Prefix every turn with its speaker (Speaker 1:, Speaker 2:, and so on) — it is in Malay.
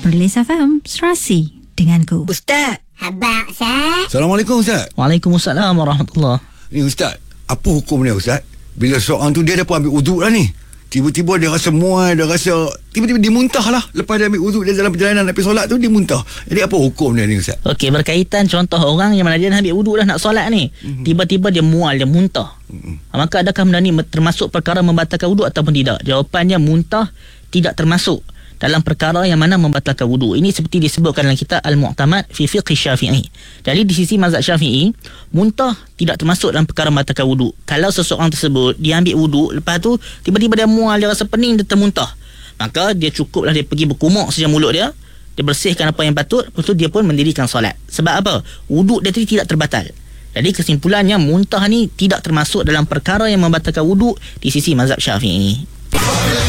Speaker 1: Perlis FM, serasi denganku.
Speaker 2: Ustaz.
Speaker 3: Abang Ustaz.
Speaker 4: Assalamualaikum Ustaz.
Speaker 5: Waalaikumsalam warahmatullahi.
Speaker 4: Ni Ustaz, apa hukum ni Ustaz? Bila seorang tu dia dah pun ambil uduk dah ni, tiba-tiba dia rasa mual, dia rasa tiba-tiba dia muntah lah. Lepas dia ambil uduk, dia dalam perjalanan nak pergi solat tu dia muntah. Jadi apa hukum dia ni Ustaz?
Speaker 5: Okey, berkaitan contoh orang yang mana dia dah ambil wuduk dah nak solat ni, tiba-tiba dia mual, dia muntah. Maka adakah benda ni termasuk perkara membatalkan wuduk ataupun tidak? Jawapannya muntah tidak termasuk dalam perkara yang mana membatalkan wuduk. Ini seperti disebutkan dalam kitab Al-Mu'tamad fi Fiqh Syafi'i. Jadi di sisi mazhab Syafi'i, muntah tidak termasuk dalam perkara membatalkan wuduk. Kalau seseorang tersebut dia ambil wuduk, lepas tu tiba-tiba dia mual, dia rasa pening, dia termuntah, maka dia cukuplah dia pergi berkumur saja mulut dia bersihkan apa yang patut, lepas tu dia pun mendirikan solat. Sebab apa? Wuduk dia tadi tidak terbatal. Jadi kesimpulannya muntah ni tidak termasuk dalam perkara yang membatalkan wuduk di sisi mazhab Syafi'i.